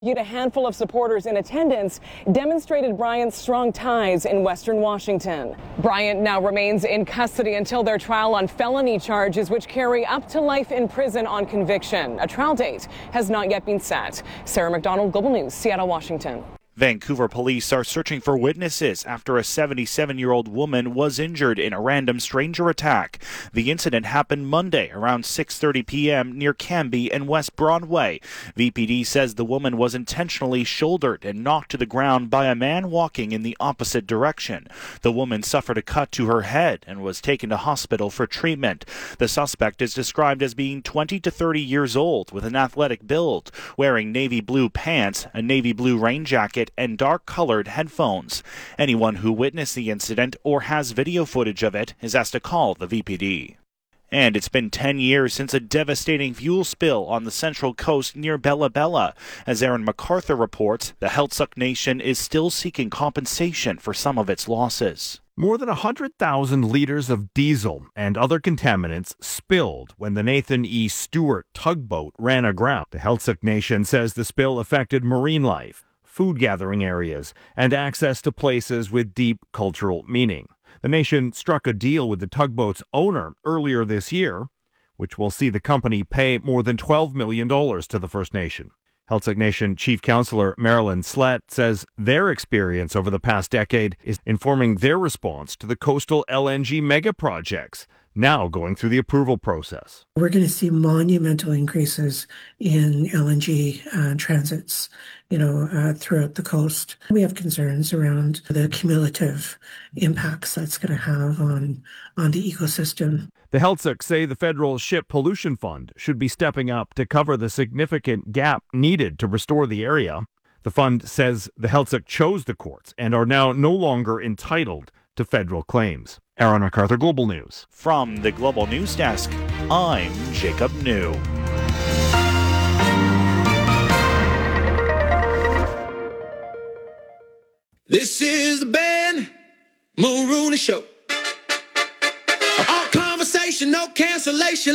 A handful of supporters in attendance demonstrated Bryant's strong ties in Western Washington. Bryant now remains in custody until their trial on felony charges, which carry up to life in prison on conviction. A trial date has not yet been set. Sarah McDonald, Global News, Seattle, Washington. Vancouver police are searching for witnesses after a 77-year-old woman was injured in a random stranger attack. The incident happened Monday around 6:30 p.m. near Cambie and West Broadway. VPD says the woman was intentionally shouldered and knocked to the ground by a man walking in the opposite direction. The woman suffered a cut to her head and was taken to hospital for treatment. The suspect is described as being 20 to 30 years old with an athletic build, wearing navy blue pants, a navy blue rain jacket, and dark-colored headphones. Anyone who witnessed the incident or has video footage of it is asked to call the VPD. And it's been 10 years since a devastating fuel spill on the Central Coast near Bella Bella. As Aaron MacArthur reports, the Heiltsuk Nation is still seeking compensation for some of its losses. More than 100,000 liters of diesel and other contaminants spilled when the Nathan E. Stewart tugboat ran aground. The Heiltsuk Nation says the spill affected marine life, food gathering areas, and access to places with deep cultural meaning. The nation struck a deal with the tugboat's owner earlier this year, which will see the company pay more than $12 million to the First Nation. Heiltsuk Nation Chief Councillor Marilyn Slett says their experience over the past decade is informing their response to the coastal LNG mega projects, now going through the approval process. We're going to see monumental increases in LNG transits, throughout the coast. We have concerns around the cumulative impacts that's going to have on the ecosystem. The Heiltsuk say the Federal Ship Pollution Fund should be stepping up to cover the significant gap needed to restore the area. The fund says the Heiltsuk chose the courts and are now no longer entitled to federal claims. Aaron MacArthur, Global News. From the Global News Desk, I'm Jacob New. This is the Ben Mulrooney Show. All conversation, no cancellation.